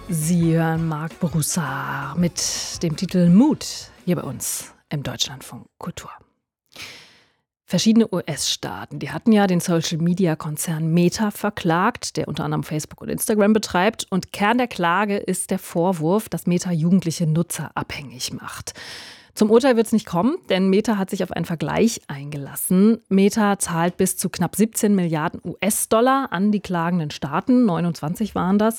Sie hören Marc Broussard mit dem Titel Mut hier bei uns im Deutschlandfunk Kultur. Verschiedene US-Staaten, die hatten ja den Social-Media-Konzern Meta verklagt, der unter anderem Facebook und Instagram betreibt. Und Kern der Klage ist der Vorwurf, dass Meta jugendliche Nutzer abhängig macht. Zum Urteil wird es nicht kommen, denn Meta hat sich auf einen Vergleich eingelassen. Meta zahlt bis zu knapp 17 Milliarden US-Dollar an die klagenden Staaten, 29 waren das.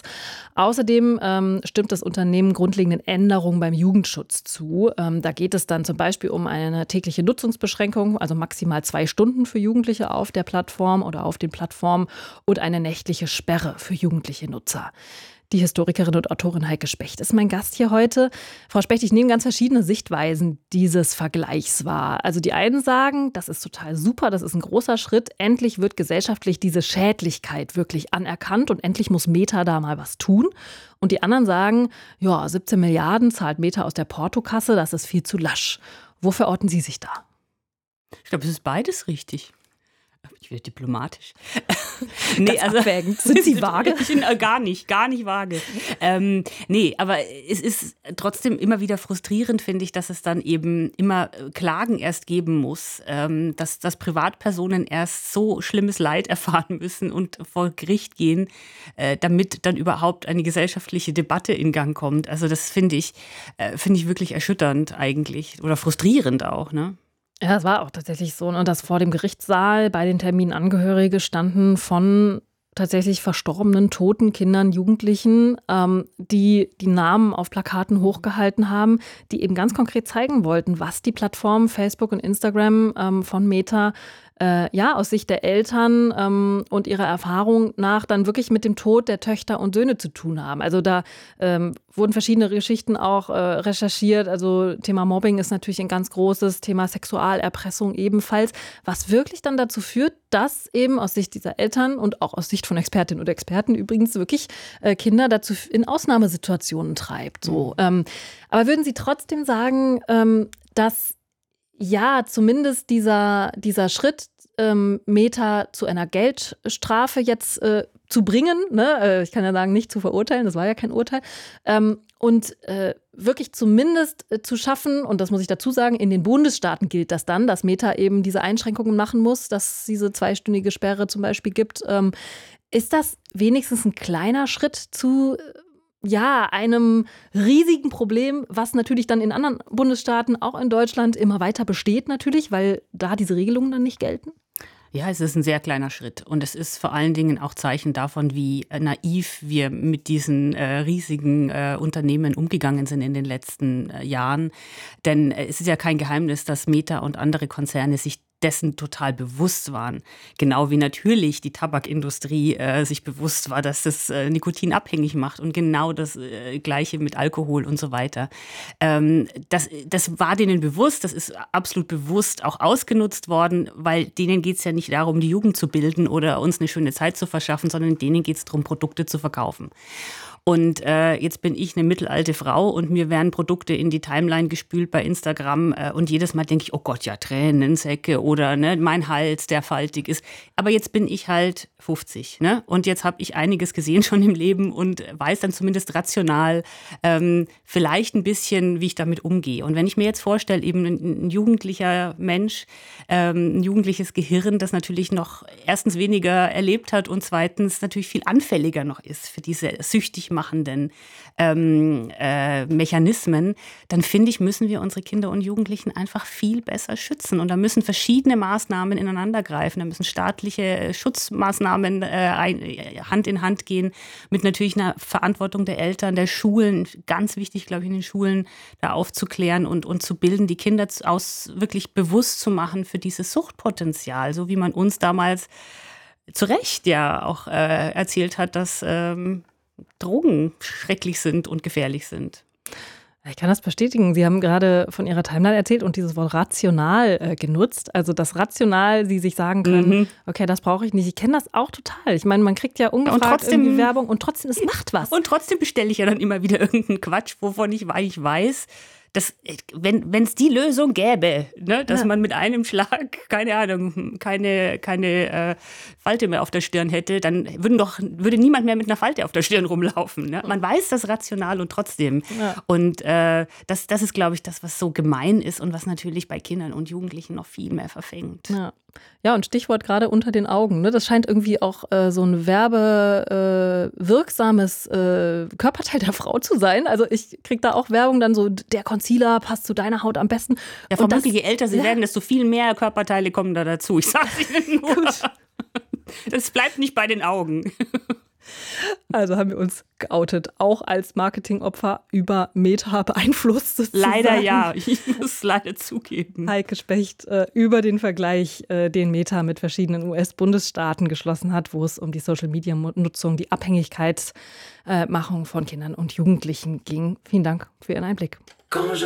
Außerdem stimmt das Unternehmen grundlegenden Änderungen beim Jugendschutz zu. Da geht es dann zum Beispiel um eine tägliche Nutzungsbeschränkung, also maximal 2 Stunden für Jugendliche auf der Plattform oder auf den Plattformen und eine nächtliche Sperre für jugendliche Nutzer. Die Historikerin und Autorin Heike Specht ist mein Gast hier heute. Frau Specht, ich nehme ganz verschiedene Sichtweisen dieses Vergleichs wahr. Also die einen sagen, das ist total super, das ist ein großer Schritt. Endlich wird gesellschaftlich diese Schädlichkeit wirklich anerkannt und endlich muss Meta da mal was tun. Und die anderen sagen, ja, 17 Milliarden zahlt Meta aus der Portokasse, das ist viel zu lasch. Wo verorten Sie sich da? Ich glaube, es ist beides richtig. Ich werde diplomatisch. Nee, also abwägend. Sind Sie vage? Gar nicht vage. Nee, aber es ist trotzdem immer wieder frustrierend, finde ich, dass es dann eben immer Klagen erst geben muss, dass Privatpersonen erst so schlimmes Leid erfahren müssen und vor Gericht gehen, damit dann überhaupt eine gesellschaftliche Debatte in Gang kommt. Also das finde ich wirklich erschütternd eigentlich oder frustrierend auch, ne? Ja, es war auch tatsächlich so, dass vor dem Gerichtssaal bei den Terminen Angehörige standen von tatsächlich verstorbenen, toten Kindern, Jugendlichen, die die Namen auf Plakaten hochgehalten haben, die eben ganz konkret zeigen wollten, was die Plattformen Facebook und Instagram von Meta aus Sicht der Eltern und ihrer Erfahrung nach dann wirklich mit dem Tod der Töchter und Söhne zu tun haben. Also da wurden verschiedene Geschichten auch recherchiert. Also Thema Mobbing ist natürlich ein ganz großes, Thema Sexualerpressung ebenfalls, was wirklich dann dazu führt, dass eben aus Sicht dieser Eltern und auch aus Sicht von Expertinnen und Experten übrigens wirklich Kinder dazu in Ausnahmesituationen treibt. So. Aber würden Sie trotzdem sagen, dass ja, zumindest dieser Schritt, Meta zu einer Geldstrafe jetzt zu bringen, ne? Ich kann ja sagen, nicht zu verurteilen, das war ja kein Urteil, und wirklich zumindest zu schaffen, und das muss ich dazu sagen, in den Bundesstaaten gilt das dann, dass Meta eben diese Einschränkungen machen muss, dass es diese 2-stündige Sperre zum Beispiel gibt. Ist das wenigstens ein kleiner Schritt zu einem riesigen Problem, was natürlich dann in anderen Bundesstaaten, auch in Deutschland, immer weiter besteht natürlich, weil da diese Regelungen dann nicht gelten? Ja, es ist ein sehr kleiner Schritt und es ist vor allen Dingen auch Zeichen davon, wie naiv wir mit diesen riesigen Unternehmen umgegangen sind in den letzten Jahren. Denn es ist ja kein Geheimnis, dass Meta und andere Konzerne sich dessen total bewusst waren. Genau wie natürlich die Tabakindustrie sich bewusst war, dass das Nikotin abhängig macht und genau das Gleiche mit Alkohol und so weiter. Das war denen bewusst, das ist absolut bewusst auch ausgenutzt worden, weil denen geht es ja nicht darum, die Jugend zu bilden oder uns eine schöne Zeit zu verschaffen, sondern denen geht es darum, Produkte zu verkaufen. Und jetzt bin ich eine mittelalte Frau und mir werden Produkte in die Timeline gespült bei Instagram und jedes Mal denke ich, oh Gott, ja, Tränensäcke oder ne, mein Hals, der faltig ist. Aber jetzt bin ich halt 50, ne? Und jetzt habe ich einiges gesehen schon im Leben und weiß dann zumindest rational vielleicht ein bisschen, wie ich damit umgehe. Und wenn ich mir jetzt vorstelle, eben ein jugendlicher Mensch, ein jugendliches Gehirn, das natürlich noch erstens weniger erlebt hat und zweitens natürlich viel anfälliger noch ist für diese süchtig machenden Mechanismen, dann finde ich, müssen wir unsere Kinder und Jugendlichen einfach viel besser schützen. Und da müssen verschiedene Maßnahmen ineinander greifen. Da müssen staatliche Schutzmaßnahmen Hand in Hand gehen mit natürlich einer Verantwortung der Eltern, der Schulen. Ganz wichtig, glaube ich, in den Schulen da aufzuklären und zu bilden, die Kinder wirklich bewusst zu machen für dieses Suchtpotenzial, so wie man uns damals zu Recht ja auch erzählt hat, dass Drogen schrecklich sind und gefährlich sind. Ich kann das bestätigen. Sie haben gerade von Ihrer Timeline erzählt und dieses Wort rational genutzt. Also das rational, Sie sich sagen können, okay, das brauche ich nicht. Ich kenne das auch total. Ich meine, man kriegt ja ungefragt irgendwie Werbung und trotzdem, es macht was. Und trotzdem bestelle ich ja dann immer wieder irgendeinen Quatsch, wovon ich weiß, wenn es die Lösung gäbe, ne, dass man mit einem Schlag, keine Ahnung, keine Falte mehr auf der Stirn hätte, dann würde niemand mehr mit einer Falte auf der Stirn rumlaufen. Ne? Man weiß das rational und trotzdem. Ja. Und das ist, glaube ich, das, was so gemein ist und was natürlich bei Kindern und Jugendlichen noch viel mehr verfängt. Ja, und Stichwort gerade unter den Augen. Ne? Das scheint irgendwie auch so ein werbewirksames Körperteil der Frau zu sein. Also ich kriege da auch Werbung dann so, der Concealer passt zu deiner Haut am besten. Ja, vermutlich, je älter sie werden, desto viel mehr Körperteile kommen da dazu. Ich sage es Ihnen nur. Gut. Das bleibt nicht bei den Augen. Also haben wir uns geoutet, auch als Marketingopfer über Meta beeinflusst sozusagen. Leider ja, ich muss leider zugeben. Heike Specht über den Vergleich, den Meta mit verschiedenen US-Bundesstaaten geschlossen hat, wo es um die Social-Media-Nutzung, die Abhängigkeitsmachung von Kindern und Jugendlichen ging. Vielen Dank für Ihren Einblick.